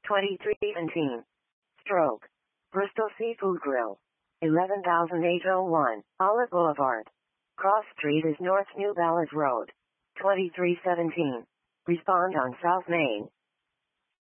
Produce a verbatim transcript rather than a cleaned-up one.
twenty-three seventeen. Stroke. Bristol Seafood Grill. eleven thousand eight hundred one. Olive Boulevard. Cross Street is North New Ballas Road. twenty-three seventeen. Respond on South Main.